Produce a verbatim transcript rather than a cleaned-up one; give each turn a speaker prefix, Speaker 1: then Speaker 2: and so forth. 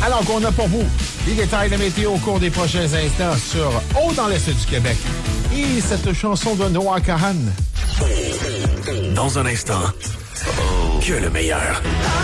Speaker 1: Alors qu'on a pour vous les détails de météo au cours des prochains instants sur Haut dans l'Est du Québec. Et cette chanson de Noah Kahan.
Speaker 2: Dans un instant, que le meilleur.